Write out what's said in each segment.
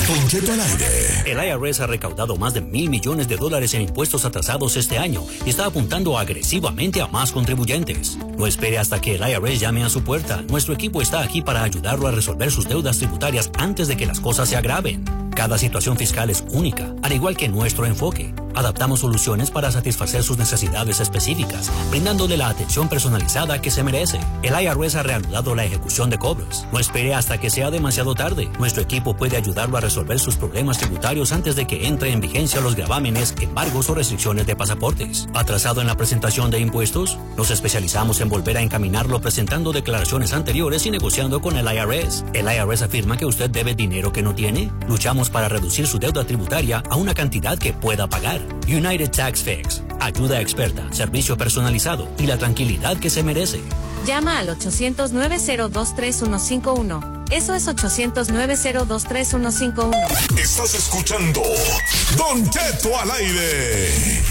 Don Cheto al aire. El IRS ha recaudado más de $1,000 millones en impuestos atrasados este año y está apuntando agresivamente a más contribuyentes. No espere hasta que el IRS llame a su puerta. Nuestro equipo está aquí para ayudarlo a resolver sus deudas tributarias antes de que las cosas se agraven. Cada situación fiscal es única, al igual que nuestro enfoque. Adaptamos soluciones para satisfacer sus necesidades específicas, brindándole la atención personalizada que se merece. El IRS ha reanudado la ejecución de cobros. No espere hasta que sea demasiado tarde. Nuestro equipo puede ayudarlo a resolver sus problemas tributarios antes de que entre en vigencia los gravámenes, embargos o restricciones de pasaportes. ¿Atrasado en la presentación de impuestos? Nos especializamos en volver a encaminarlo presentando declaraciones anteriores y negociando con el IRS. ¿El IRS afirma que usted debe dinero que no tiene? Luchamos para reducir su deuda tributaria a una cantidad que pueda pagar. United Tax Fix. Ayuda experta, servicio personalizado y la tranquilidad que se merece. Llama al 800-902-3151. Eso es 800-902-3151. Estás escuchando Don Cheto al aire.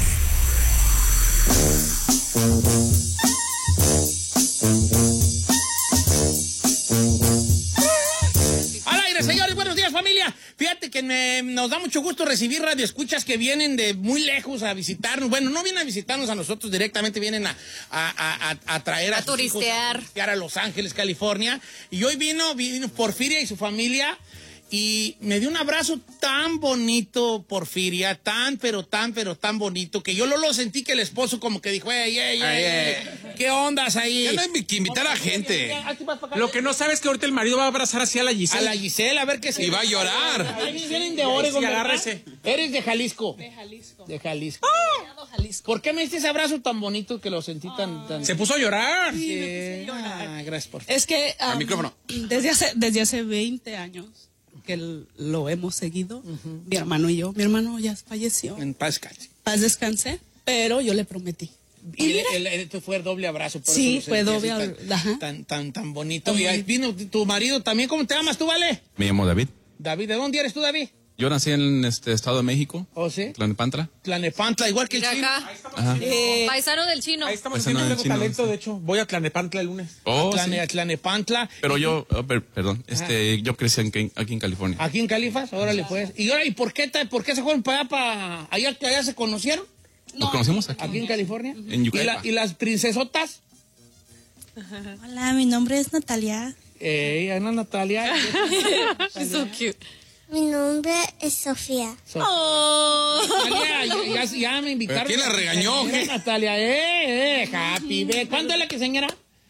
Al aire, señores, buenos días, familia. Fíjate que nos da mucho gusto recibir radioescuchas que vienen de muy lejos a visitarnos. Bueno, no vienen a visitarnos a nosotros directamente, vienen a traer a turistear. A Los Ángeles, California. Y hoy vino Porfiria y su familia. Y me dio un abrazo tan bonito, Porfiria, tan bonito, que yo lo sentí que el esposo como que dijo, ¿qué ondas ahí? Ya no hay que invitar a gente. Lo que no sabes es que ahorita el marido va a abrazar así a la Giselle. A la Giselle, a ver qué se... Y va a llorar. Ahí vienen de Oregon, Sí, ¿verdad? agárrese. Eres de Jalisco. De Jalisco. De Jalisco. Jalisco. ¿Por qué me diste ese abrazo tan bonito que lo sentí tan... Se puso a llorar. Sí, me puse a llorar. Gracias por... Es que Al micrófono. desde hace 20 años que lo hemos seguido, mi hermano y yo. Mi hermano ya falleció. En paz, descanse. Paz descanse, pero yo le prometí. Y este fue el doble abrazo. Por Sí, eso lo fue sentí doble así ajá. tan bonito. Y ahí vino tu marido también. ¿Cómo te llamas tú, Vale? Me llamo David. David, ¿de dónde eres tú, David? Yo nací en Estado de México, ¿Oh, sí? Tlalnepantla. Tlalnepantla, igual que el Mira chino. acá. Ajá. Paisano del chino. Ahí estamos Pues no, haciendo el chino, talento, sí. de hecho. Voy a Tlalnepantla el lunes. Oh, sí. Tlalnepantla. Pero yo, perdón, yo crecí aquí en California. ¿Aquí en Califas? Órale, pues. ¿Y ahora, por qué se fueron para allá? ¿Allá se conocieron? ¿Nos conocemos aquí? ¿Aquí en California? En Yucaipa. ¿Y las princesotas? Hola, mi nombre es Natalia. Ana Natalia. So cute. Mi nombre es Sofía. Natalia, ya me invitaron. ¿Pero quién la regañó? ¿Qué? Natalia, happy birthday. ¿Cuándo es la quinceañera?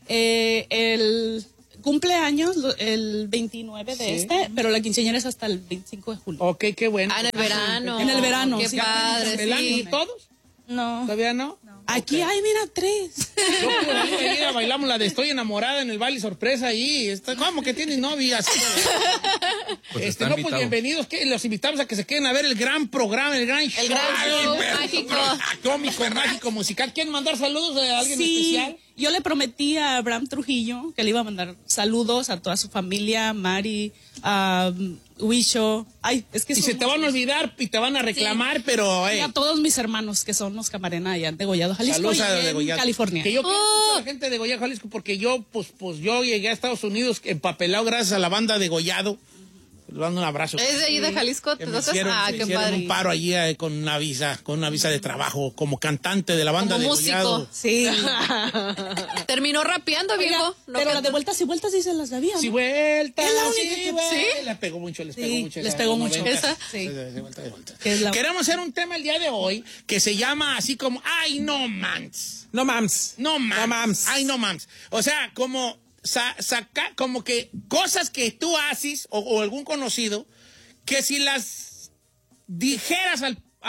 El cumpleaños el 29 de Sí. pero la quinceañera es hasta el 25 de julio. Ok, qué bueno. En el verano. En el verano, Qué sí. padre. ¿El año Sí. todos? No. ¿Todavía no? Aquí hay, mira, 3. Yo pude ir a bailamos la de Estoy Enamorada en el baile sorpresa ahí. ¿Cómo que tienes novia? Pues está No, pues invitado. bienvenidos. Los invitamos a que se queden a ver el gran programa, el gran show. El gran show Ay, mágico. Cómico, mágico, musical. ¿Quieren mandar saludos a alguien especial? Yo le prometí a Abraham Trujillo que le iba a mandar saludos a toda su familia, Mari, a Huicho. Ay, es que Y se te van a olvidar y te van a reclamar, Sí. pero... Y a todos mis hermanos que son los Camarena allá en Degollado, Jalisco, Saludos a y en Degollado. California. Que yo quiero mucho a la gente de Degollado, Jalisco, porque yo, pues yo llegué a Estados Unidos empapelado gracias a la banda Degollado. Le mando un abrazo. ¿Es de ahí de Jalisco? Que ¿Te me tocas? hicieron, Ah, me qué hicieron padre. un paro allí con una visa de trabajo, como cantante de la banda Como Degollado. músico. Sí. Terminó rapeando, Oiga, viejo. pero las de vueltas y vueltas sí se las sabía, ¿no? Sí, vuelta. Es la única sí, que- vuelta. ¿Sí? Les pegó mucho, Sí, esa les de pegó los mucho. 90. Esa, sí. De vuelta, de vuelta. Que es la- Queremos hacer un tema el día de hoy que se llama así como Ay, no mams. No mams. No mams. No mams. Ay, no mams. O sea, como como que cosas que tú haces o algún conocido que si las dijeras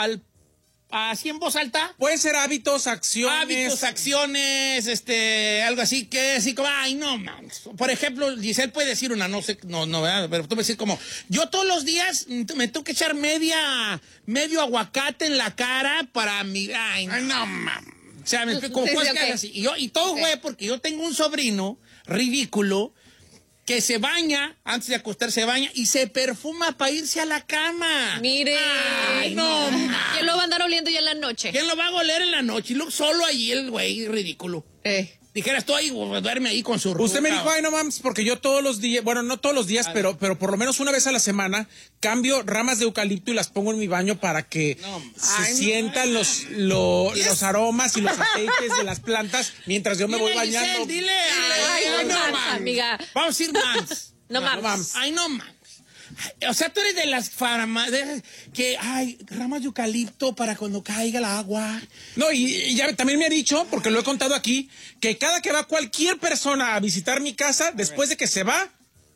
así en voz alta, Pueden ser hábitos, acciones. acciones, algo así que así como, ay, no, man. Por ejemplo, Giselle puede decir una, no sé, no, ¿verdad? Pero tú puedes decir como, yo todos los días me tengo que echar medio aguacate en la cara para mi, ay, no, man. O sea, me explico, como Sí, cosas sí, que ok. así. Y todo fue porque yo tengo un sobrino ridículo que se baña, antes de acostarse se baña y se perfuma para irse a la cama. Mire. Ay, no, man. ¿Quién lo va a andar oliendo ya en la noche? ¿Quién lo va a oler en la noche? Y luego solo allí el güey ridículo. Dijeras tú ahí, duerme ahí con su ruca. Usted me dijo, ay, no mames, porque yo todos los días, bueno, no todos los días, pero por lo menos una vez a la semana, cambio ramas de eucalipto y las pongo en mi baño para que sientan los aromas y los aceites de las plantas mientras yo me voy bañando. Dile, Ay, no mames, amiga. Vamos a decir mams. No mames. Ay, no mames. O sea, tú eres de las farmacias que hay ramas de eucalipto para cuando caiga el agua. No, y ya también me ha dicho, porque lo he contado aquí, que cada que va cualquier persona a visitar mi casa, después de que se va,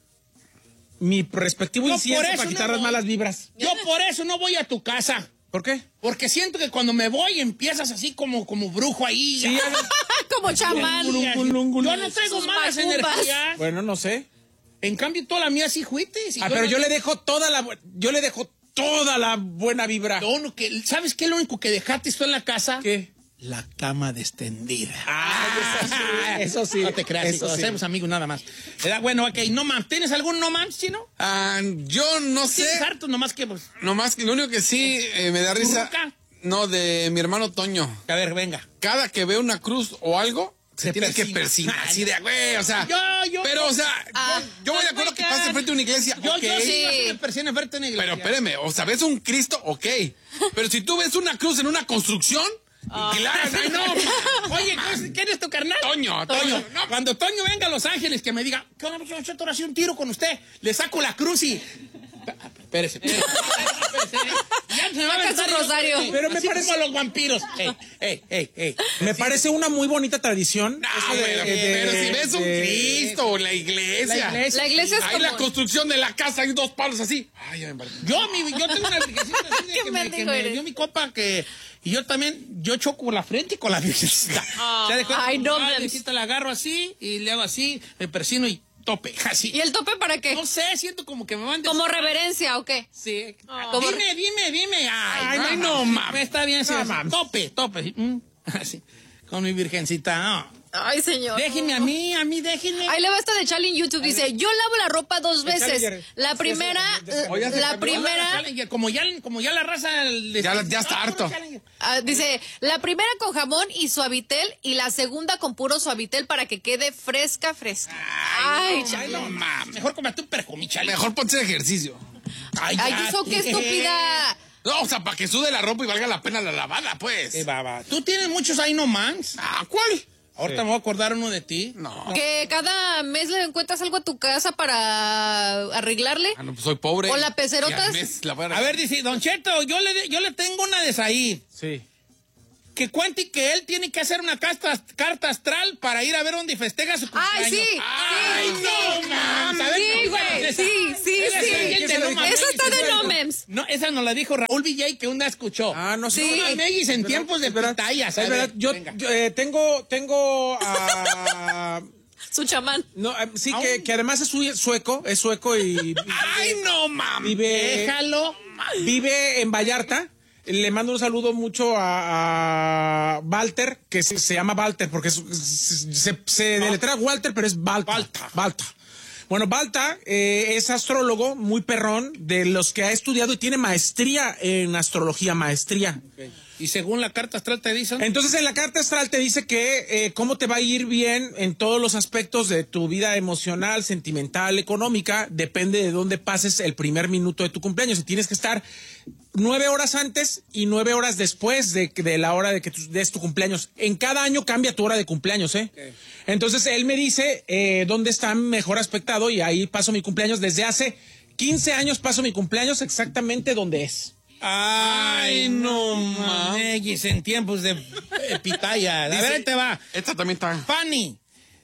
mi respectivo incienso para quitar las malas vibras. Yo por eso no voy a tu casa. ¿Por qué? Porque siento que cuando me voy empiezas así como brujo ahí. Sí, Como chamán. Yo no traigo Sus malas macumbas. energías. Bueno, no sé. En cambio, toda la mía sí juites. Pero yo le dejo toda la buena vibra. ¿Sabes qué es lo único que dejaste tú en la casa? ¿Qué? La cama extendida. Eso sí. No te creas, eso chicos, sí. hacemos amigos nada más. Bueno, ok, no mames. ¿Tienes algún no mames, chino? Yo no sé. ¿Tienes hartos nomás que pues? Nomás que lo único que sí me da risa. ¿Ruca? No, de mi hermano Toño. A ver, venga. Cada que ve una cruz o algo, se tiene que persignar. Así de, güey, o sea. Pero, o sea, yo voy de acuerdo que pase frente a una iglesia. Yo okay. sí me persigno frente a una iglesia. Pero espérame, o sea, ves un Cristo, ok. Pero si tú ves una cruz en una construcción, claro, Ay, no. Oye, ¿quién es tu carnal? Toño. No, cuando Toño venga a Los Ángeles, que me diga, ¿qué onda, muchacho? Yo ahora sí un tiro con usted. Le saco la cruz y... Espérese. Ya se me va a Saca aventar su rosario. Pero me así parece- como los vampiros. Ey. Me parece una muy bonita tradición. Eso pero si ves un Cristo o la iglesia. La iglesia es Ahí como... la construcción de la casa, hay dos palos así. Ay, ya me embarqué. Yo tengo una virgencita así de Qué que mendigo me eres. dio mi copa que... Y yo también, yo choco la frente con la virgencita. ¿Se da cuenta? Ay, no, La mames. virgencita la agarro así y le hago así, me persino y tope, así. ¿Y el tope para qué? No sé, siento como que me van... ¿Como reverencia o qué? Sí. Como- Dime. Ay, no mames. Está bien, sí, No así. mames. Tope. Así. Con mi virgencita, no. Ay, señor. Déjenme a mí, déjenme. Ahí le va esta de Charlie en YouTube. Dice, yo lavo la ropa 2 veces. Challenger. La primera, Oye, se la cambió. primera, Challenger, como ya la raza... Ya está harto. dice, la primera con jamón y suavitel y la segunda con puro suavitel para que quede fresca. Ay, Charlie. No mames. Mejor cómate un perjumí, Charlie. Mejor ponte de ejercicio. Ay, eso qué estúpida. No, o sea, para que sude la ropa y valga la pena la lavada, pues. Baba. Tú tienes muchos ahí no mans. ¿Cuál? Ahorita me voy a acordar uno de ti. No. Que cada mes le encuentras algo a tu casa para arreglarle. No, pues soy pobre. O la pecerotas. Y al mes la voy A ver, dice, Don Cheto, yo le tengo una de Said. Sí. Que cuente que él tiene que hacer una carta astral para ir a ver dónde festeja su cumpleaños. Ay, sí. Ay, Sí, no, mames. A ver, Sí, ¿cuál güey. es esa? Sí. Esa es de No Mames. Eso está de no memes. No, esa nos la dijo Raúl Villay que una escuchó. No sé. Sí. No Mames, en tiempos de batallas. Es verdad, yo tengo Su chamán. no, sí, que además es sueco y Ay, no mames. Déjalo. vive en Vallarta. Le mando un saludo mucho a Walter, que se llama Walter, porque se deletrea Walter, pero es Balta. Bueno, Balta es astrólogo, muy perrón, de los que ha estudiado y tiene maestría en astrología, Y según la carta astral te dicen... Entonces, en la carta astral te dice que cómo te va a ir bien en todos los aspectos de tu vida emocional, sentimental, económica, depende de dónde pases el primer minuto de tu cumpleaños. Y tienes que estar 9 horas antes y 9 horas después de la hora de que des tu cumpleaños. En cada año cambia tu hora de cumpleaños, ¿eh? Okay. Entonces, él me dice dónde está mejor aspectado y ahí paso mi cumpleaños. Desde hace 15 años paso mi cumpleaños exactamente donde es. Ay, no mames, en tiempos de pitaya. A ver, ahí te va. Esta también está. Fanny,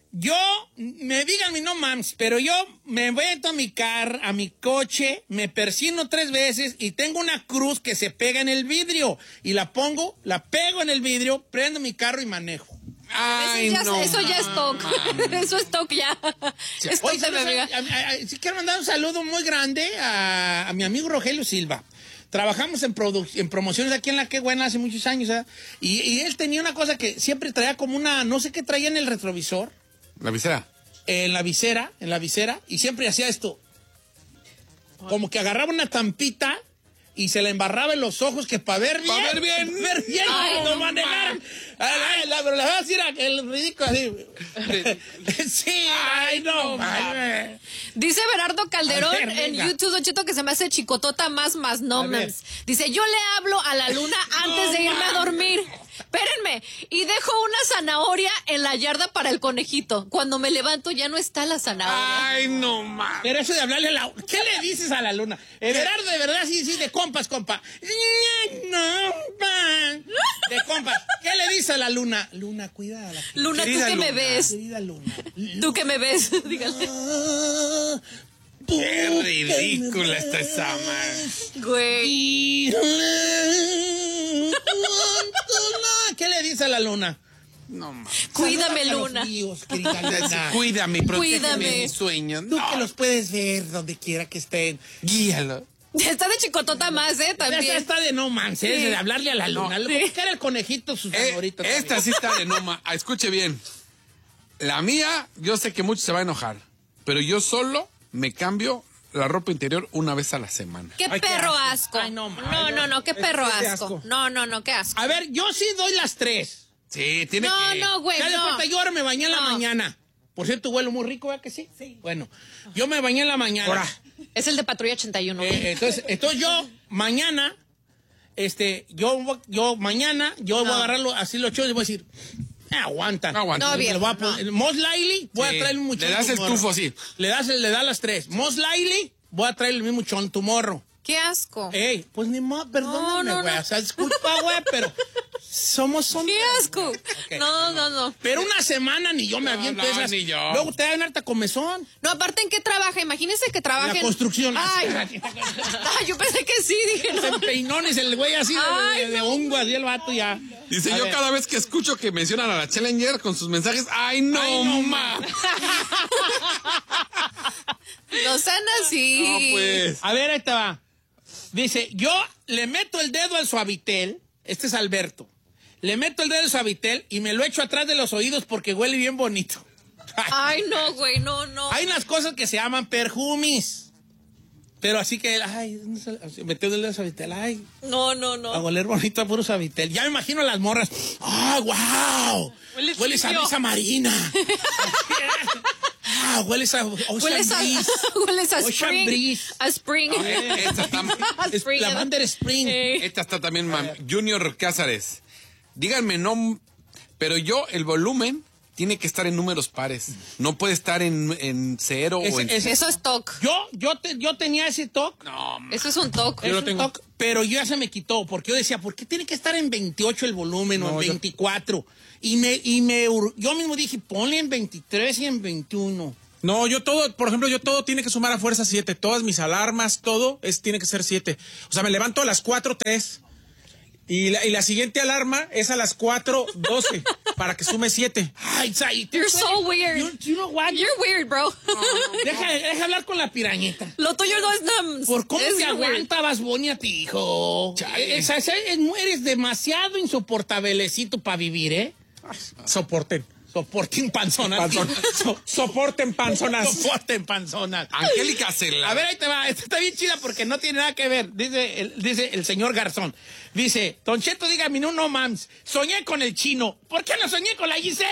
me digan mi no mames, pero yo me meto a mi coche, me persino 3 veces y tengo una cruz que se pega en el vidrio. Y la pego en el vidrio, prendo mi carro y manejo. Ay, eso ya es stock. Eso es stock ya. Oye, sí quiero mandar un saludo muy grande a mi amigo Rogelio Silva. Trabajamos en promociones aquí en La Qué Buena hace muchos años, ¿eh? Y él tenía una cosa que siempre traía como no sé qué traía en el retrovisor. ¿La visera? En la visera, y siempre hacía esto. Como que agarraba una tampita y se le embarraba en los ojos que para ver bien. Para ver bien. Ver bien. Ay, no no manejar. Pero le voy a decir el ridículo así. Sí, ay, no. Dice Berardo Calderón A ver, en venga. YouTube, Don Cheto, que se me hace chicotota más no A ver. mans. Dice, yo le hablo a la luna antes de irme a dormir. Espérenme. Y dejo una zanahoria en la yarda para el conejito. Cuando me levanto ya no está la zanahoria. Ay, no más. Pero eso de hablarle a la... ¿Qué le dices a la luna? Everardo, de verdad, sí, de compas, compa. De compas. ¿Qué le dices a la luna? Luna, cuida a la... Luna, Querida tú que me Luna. ves. Querida luna. Tú que me ves. Dígale. Qué ridícula está esa madre. Güey. ¿Qué le dice a la luna? No más. Cuídame, Saluda a Luna. los míos, querida luna. Cuídame, protégeme Cuídame. mis sueños. Tú No, que los puedes ver donde quiera que estén. guíalo. Está de chicotota más, Esta también. está de no manches, Sí. de hablarle a la luna. No. ¿Cómo que era el conejito sus favoritos? Esta sí está de noma. Escuche bien. La mía, yo sé que mucho se va a enojar, pero yo solo me cambio la ropa interior una vez a la semana. Qué Ay, qué perro asco. asco. Ay, no, no, qué perro Es de asco. asco. No, qué asco. A ver, yo sí doy las 3. Sí, tiene No, que... no, güey, Ya de no. cuenta, yo ahora me bañé en la No. mañana. Por cierto, huelo muy rico, ¿verdad que sí? Sí. Bueno, yo me bañé en la mañana. Ahora. Es el de Patrulla 81. Entonces yo mañana, yo mañana, yo voy a agarrarlo así los chicos y voy a decir, aguanta. No aguanta. No, Me bien, lo voy a no. poner. Most likely, voy Sí, a traer un muchacho. le das el tufo así. Le das las 3. Most likely, voy a traer el mismo chon tomorrow. Qué asco. Ey, pues ni más, perdóname, No, güey. no. O sea, disculpa, güey, pero somos hombres. Qué asco. No. Pero una semana ni yo me aviento no, esas. ni yo. Luego te dan harta comezón. No, aparte, ¿en qué trabaja? Imagínense que trabaja La en... construcción. Ay, yo pensé que sí, dije no. En peinones el güey así Ay, de hongo, así el vato ya. Dice, A yo ver. cada vez que escucho que mencionan a la Challenger con sus mensajes, ¡ay, no, Ay, no, ma! No sean así. No, pues. A ver, ahí te va. Dice, yo le meto el dedo al suavitel. Este es Alberto. Le meto el dedo al suavitel y me lo echo atrás de los oídos porque huele bien bonito. Ay, no, güey, no. Hay unas cosas que se llaman perfumes. Pero así que, ay, metió el dedo al suavitel, ay, No. a oler bonito a puro suavitel. Ya me imagino a las morras. ¡Ah, wow! Hueles a frío. brisa marina. Ah, hueles a Hueles a, Breeze. hueles a Ocean spring. Breeze. A spring. Esta está, A spring. Lavender Spring. esta está también, Junior Cázares. Díganme, no, pero yo, el volumen tiene que estar en números pares. No puede estar en cero o en... Eso es TOC. Yo tenía ese toque. No, Eso es un TOC. Es un toque, pero yo ya se me quitó, porque yo decía, ¿por qué tiene que estar en 28 el volumen o en 24? Yo mismo dije, ponle en 23 y en 21. No, por ejemplo, yo todo tiene que sumar a fuerza 7. Todas mis alarmas, todo tiene que ser 7. O sea, me levanto a las 4:03. Y la siguiente alarma es a las 4:12 para que sume 7. Ay, You're so weird. You know what? You're weird, bro. Deja hablar con la pirañeta. Lo tuyo no es nada. ¿Por cómo es te weird. aguantabas, Bonnie, a ti, hijo? Eres demasiado insoportablecito para vivir, ¿eh? Soporten. Soporten panzonas. Soporten panzonas. Soporten panzonas. Angélica Cela. A ver, ahí te va. Esta está bien chida porque no tiene nada que ver. Dice el señor Garzón. Dice, Don Cheto, dígame, no mams. Soñé con el chino. ¿Por qué no soñé con la Giselle?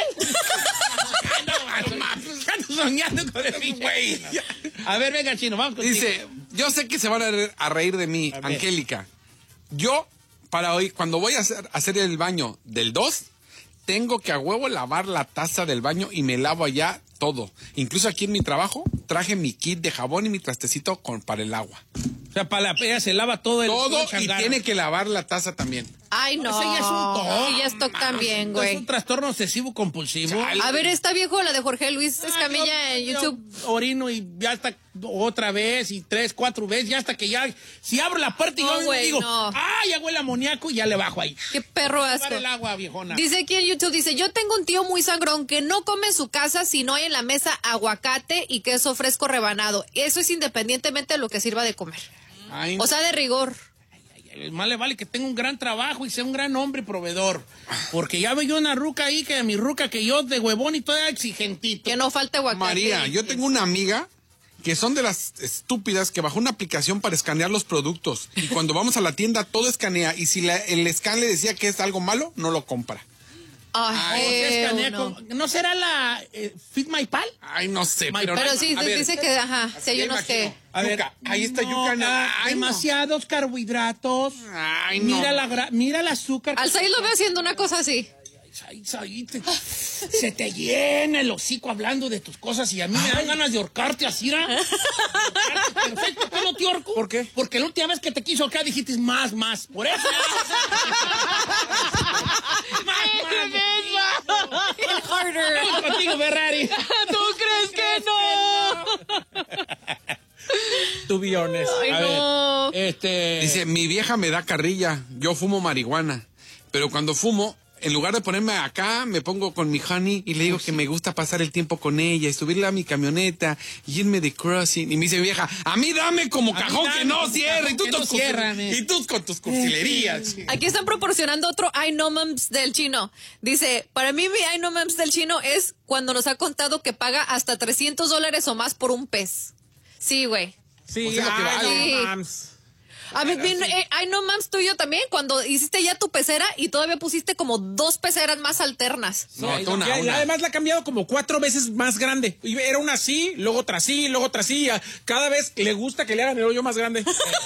Ando soñando con el güey. A ver, venga, chino, vamos contigo. Dice, yo sé que se van a reír de mí, A ver. Angélica. Yo, para hoy, cuando voy a hacer el baño del 2, tengo que a huevo lavar la taza del baño y me lavo allá todo. Incluso aquí en mi trabajo traje mi kit de jabón y mi trastecito para el agua. O sea, para la pea se lava todo el Todo y changarro. tiene que lavar la taza también. Ay, no. Ese ya es un TOC. Sí, ya es TOC también, Es güey. un trastorno obsesivo compulsivo. A ver, está viejo la de Jorge Luis Escamilla en YouTube. Yo orino y ya hasta otra vez y 3, 4 veces, ya hasta que ya, si abro la puerta y No, yo mismo güey, digo, no. ya huele a amoníaco y ya le bajo ahí. Qué perro Para asco. el agua, viejona. Dice aquí en YouTube, dice, yo tengo un tío muy sangrón que no come en su casa si no hay en la mesa aguacate y queso fresco rebanado. Eso es independientemente de lo que sirva de comer. Ay, O sea, de rigor. Más le vale que tenga un gran trabajo y sea un gran hombre proveedor. Porque ya veo yo una ruca ahí, que yo de huevón y toda exigentito. Que no falte aguacate. María, yo tengo una amiga que son de las estúpidas que bajó una aplicación para escanear los productos. Y cuando vamos a la tienda, todo escanea. Y si el scan le decía que es algo malo, no lo compra. ¿No será la Fit My Pal? Ay, no sé. Pero sí, dice que, sí hay unos que... A ver, ahí está Yuca. Demasiados carbohidratos. Ay, no. Mira el azúcar. Al Said lo veo haciendo una cosa así. Se te llena el hocico hablando de tus cosas y a mí me dan ganas de ahorcarte así, ¿no? Perfecto, ¿tú no te ahorco? ¿Por qué? Porque la última vez que te quiso ahorcar dijiste más. Por eso. Harder. Contigo, Ferrari. ¿Tú crees que no? To be honest. Ay, no. Dice, mi vieja me da carrilla, yo fumo marihuana, pero cuando fumo, en lugar de ponerme acá, me pongo con mi honey y le digo que me gusta pasar el tiempo con ella y subirla a mi camioneta y irme de crossing. Y me dice, vieja, a mí dame como cajón que no cierre. Y tú con tus cursilerías. Aquí están proporcionando otro I know moms del chino. Dice, para mí mi I know moms del chino es cuando nos ha contado que paga hasta $300 o más por un pez. Sí, güey. Sí, pues es lo que vale. A mí, I know moms tuyo también, cuando hiciste ya tu pecera y todavía pusiste como 2 peceras más alternas. No, y una. además la ha cambiado como 4 veces más grande. Era una así, luego otra así, luego otra así. Cada vez le gusta que le hagan el hoyo más grande.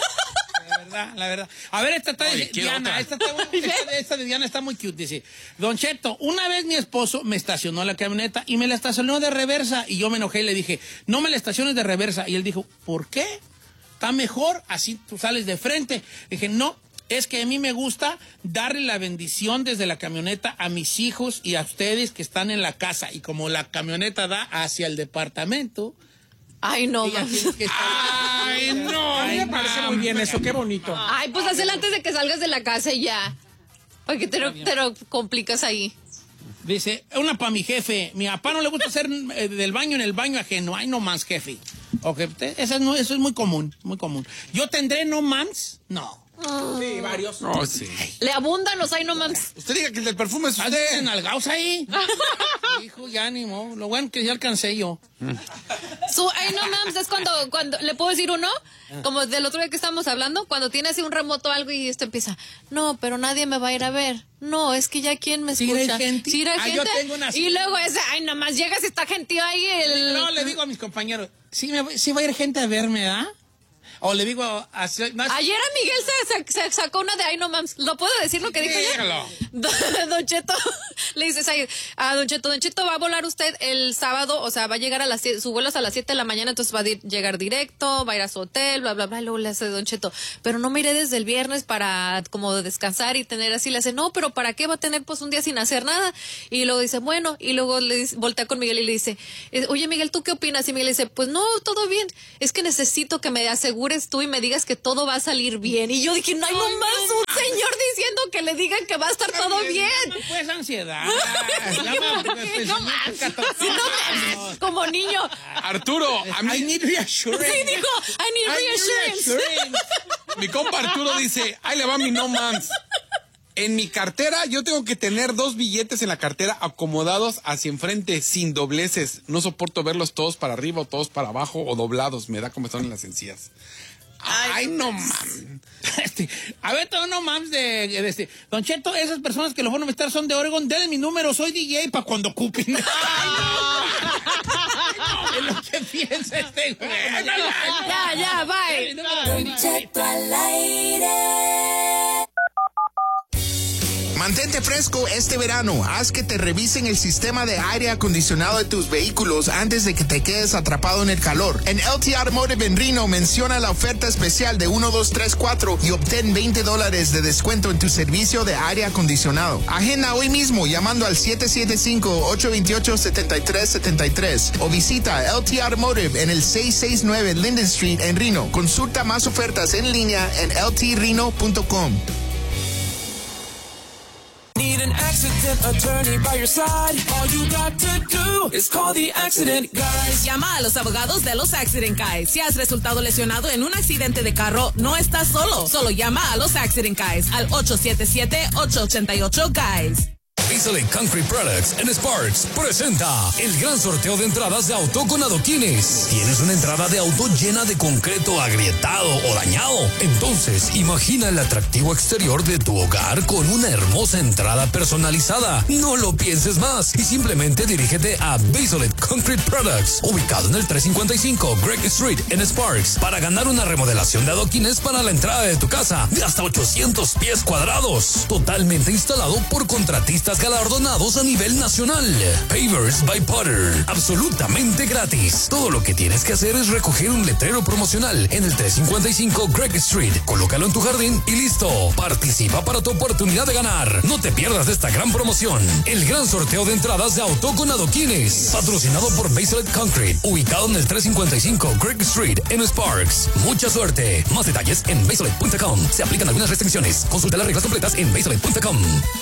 La verdad. A ver, esta está de Diana. Esta de Diana está muy cute. Dice, Don Cheto, una vez mi esposo me estacionó la camioneta y me la estacionó de reversa. Y yo me enojé y le dije, no me la estaciones de reversa. Y él dijo, ¿por qué? Está mejor, así tú sales de frente. Dije, no, es que a mí me gusta darle la bendición desde la camioneta a mis hijos y a ustedes que están en la casa. Y como la camioneta da hacia el departamento... Ay, no, Ay, no. A mí me parece muy bien eso, qué bonito. Ay, pues hazlo antes de que salgas de la casa y ya. Porque te lo complicas ahí. Dice, una para mi jefe. Mi papá no le gusta hacer del baño en el baño ajeno. Ay, no más, jefe. Okay, eso es muy común, muy común. ¿Yo tendré no mams? No. Sí, varios. No, sí. Le abundan los I know moms. Usted diga que el del perfume es usted. ¿En algaos ahí? Hijo, ya ánimo. Lo bueno que ya alcancé yo. Su I know moms es cuando le puedo decir uno, como del otro día que estábamos hablando, cuando tiene así un remoto o algo y esto empieza, no, pero nadie me va a ir a ver. No, es que ya quién me escucha. ¿Sí hay gente? ¿Sí hay gente? Yo tengo una... Y luego ese, ay, nomás llegas y está gente ahí. No, le digo a mis compañeros, sí va a ir gente a verme, ¿ah? O le digo... No, ayer a Miguel se sacó una de I know moms. ¿Lo puedo decir lo que dijo ella? Don Cheto, le dices a Don Cheto va a volar usted el sábado, o sea, va a llegar su vuelo es a las 7 de la mañana, entonces va a llegar directo, va a ir a su hotel, bla, bla, bla, y luego le hace Don Cheto, pero no me iré desde el viernes para como descansar y tener así, le hace, no, pero ¿para qué va a tener pues un día sin hacer nada? Y luego dice, bueno, y luego voltea con Miguel y le dice, oye Miguel, ¿tú qué opinas? Y Miguel le dice, pues no, todo bien, es que necesito que me asegures tú y me digas que todo va a salir bien. Y yo dije, no hay nomás un señor diciendo que le digan que va a estar todo bien. Pues ansiedad. No más. Como niño. Arturo, a mí... I need reassurance. Sí, dijo, I need reassurance. Mi compa Arturo dice, ahí le va mi no mams. En mi cartera yo tengo que tener 2 billetes en la cartera acomodados hacia enfrente sin dobleces. No soporto verlos todos para arriba o todos para abajo o doblados. Me da comezón en las encías. Ay, no mames. A ver, todo no mames de Don Cheto, esas personas que lo van a estar son de Oregon. Denle mi número, soy DJ para cuando ocupen. Ay, no. Es lo que piensa este güey. Ya, bye. Don Cheto al aire. Mantente fresco este verano. Haz que te revisen el sistema de aire acondicionado de tus vehículos antes de que te quedes atrapado en el calor. En LT Automotive en Reno menciona la oferta especial de 1, 2, 3, 4 y obtén $20 de descuento en tu servicio de aire acondicionado. Agenda hoy mismo llamando al 775-828-7373 o visita LT Automotive en el 669 Linden Street en Reno. Consulta más ofertas en línea en ltreno.com. Need an accident attorney by your side. All you got to do is call the accident guys. Llama a los abogados de los Accident Guys. Si has resultado lesionado en un accidente de carro, no estás solo. Solo llama a los Accident Guys al 877-888-GUYS. Baseline Concrete Products en Sparks presenta el gran sorteo de entradas de auto con adoquines. ¿Tienes una entrada de auto llena de concreto agrietado o dañado? Entonces, imagina el atractivo exterior de tu hogar con una hermosa entrada personalizada. No lo pienses más y simplemente dirígete a Baseline Concrete Products, ubicado en el 355 Greg Street en Sparks, para ganar una remodelación de adoquines para la entrada de tu casa de hasta 800 pies cuadrados, totalmente instalado por contratistas galardonados a nivel nacional. Pavers by Potter, absolutamente gratis. Todo lo que tienes que hacer es recoger un letrero promocional en el 355 Greg Street, colócalo en tu jardín y listo. Participa para tu oportunidad de ganar. No te pierdas de esta gran promoción, el gran sorteo de entradas de auto con adoquines, patrocinado por Baseline Concrete, ubicado en el 355 Greg Street en Sparks. Mucha suerte. Más detalles en baseline.com. Se aplican algunas restricciones. Consulta las reglas completas en baseline.com.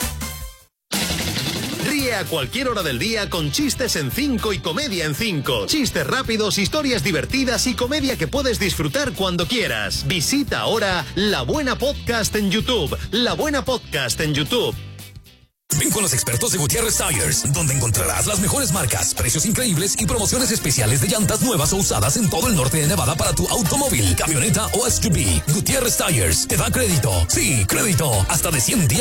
Ríe a cualquier hora del día con Chistes en 5 y Comedia en 5. Chistes rápidos, historias divertidas y comedia que puedes disfrutar cuando quieras. Visita ahora La Buena Podcast en YouTube. La Buena Podcast en YouTube. Ven con los expertos de Gutiérrez Tires, donde encontrarás las mejores marcas, precios increíbles y promociones especiales de llantas nuevas o usadas en todo el norte de Nevada para tu automóvil, camioneta o SUV. Gutiérrez Tires te da crédito. Sí, crédito. Hasta de 100 días